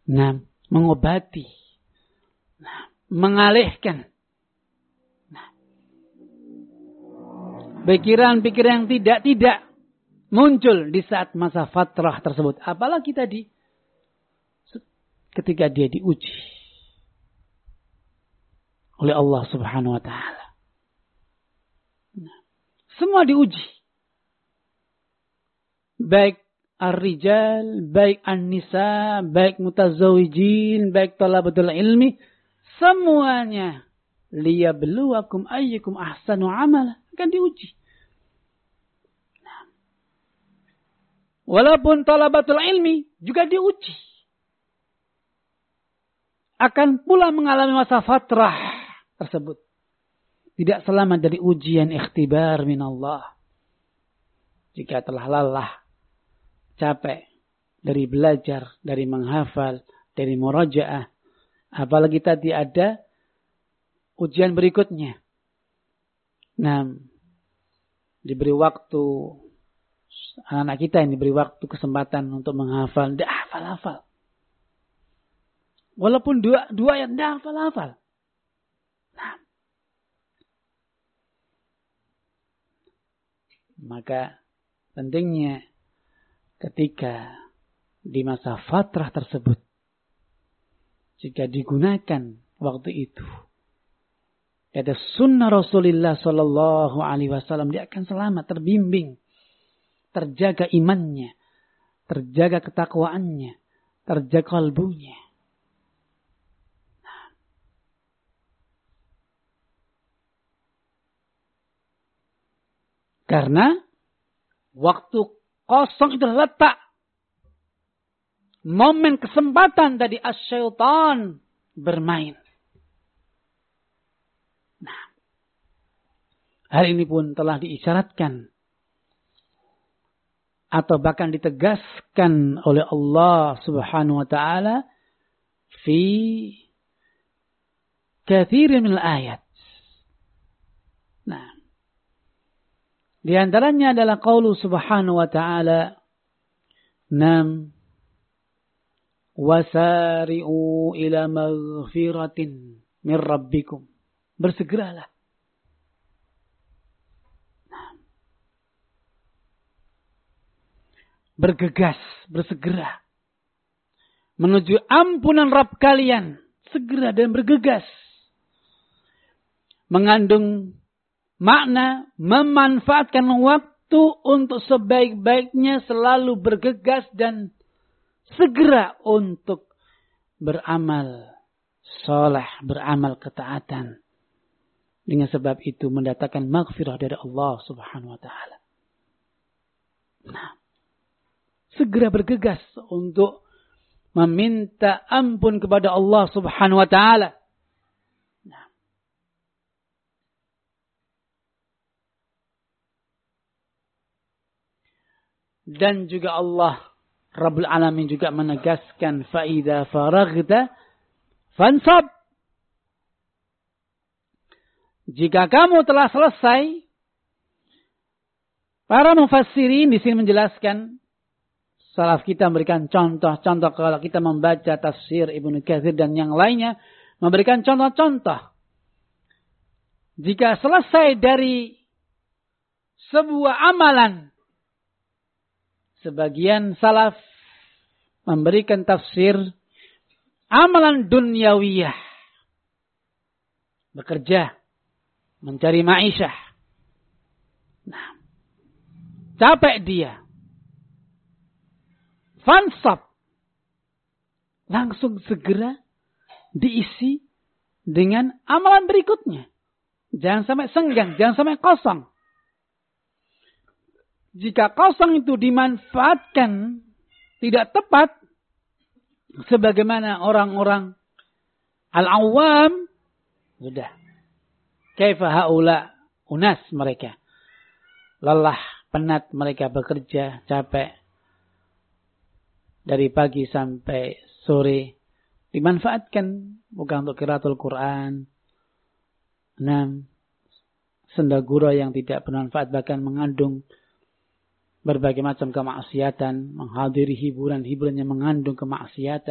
Nah, mengobati. Nah, mengalihkan. Nah, pikiran-pikiran yang tidak muncul di saat masa fatrah tersebut. Apalagi tadi ketika dia diuji oleh Allah Subhanahu wa taala. Nah, semua diuji. Baik ar-rijal, baik an-nisa, baik mutazawwijin, baik talabatul ilmi, semuanya liyabluwakum ayyukum ahsanu amala, akan diuji. Nah, walaupun talabatul ilmi juga diuji. Akan pula mengalami masa fatrah tersebut. Tidak selamat dari ujian ikhtibar minallah. Jika telah lelah, capek dari belajar, dari menghafal, dari murajaah. Apalagi tadi ada ujian berikutnya. Nah, diberi waktu, anak-anak kita yang diberi waktu kesempatan untuk menghafal, tidak hafal-hafal. Walaupun dua ayat tidak hafal-hafal. Nah, maka pentingnya ketika di masa fatrah tersebut, jika digunakan waktu itu, ada sunnah Rasulullah Sallallahu Alaihi Wasallam, dia akan selamat, terbimbing, terjaga imannya, terjaga ketakwaannya, terjaga kalbunya. Karena waktu kosong itu letak momen kesempatan tadi asyaitan bermain. Nah, hal ini pun telah diisyaratkan atau bahkan ditegaskan oleh Allah Subhanahu wa taala fi katsirin minal ayat. Nah, di antaranya adalah qaulu Subhanahu wa ta'ala, nam wasari'u ila maghfiratin min rabbikum. Bersegeralah. Bergegas, bersegera menuju ampunan Rabb kalian. Segera dan bergegas. Mengandung makna memanfaatkan waktu untuk sebaik-baiknya, selalu bergegas dan segera untuk beramal saleh, beramal ketaatan. Dengan sebab itu mendatangkan maghfirah dari Allah Subhanahu wa taala. Nah, segera bergegas untuk meminta ampun kepada Allah Subhanahu wa taala. Dan juga Allah Rabbul Alamin juga menegaskan fa'idha faraghta fansab. Jika kamu telah selesai, para mufassirin di sini menjelaskan, salaf kita memberikan contoh-contoh kalau kita membaca tafsir Ibnu Katsir dan yang lainnya memberikan contoh-contoh. Jika selesai dari sebuah amalan, sebagian salaf memberikan tafsir amalan dunyawiyah. Bekerja, mencari ma'isyah. Nah, capek dia. Fansab. Langsung segera diisi dengan amalan berikutnya. Jangan sampai senggang, jangan sampai kosong. Jika kosong itu dimanfaatkan tidak tepat, sebagaimana orang-orang al-awwam, sudah. Kaifa haula unas mereka. Lelah, penat mereka bekerja, capek. Dari pagi sampai sore. Dimanfaatkan bukan untuk qiraatul Quran. 6. Sendagura yang tidak bermanfaat bahkan mengandung berbagai macam kemaksiatan, menghadiri hiburan yang mengandung kemaksiatan.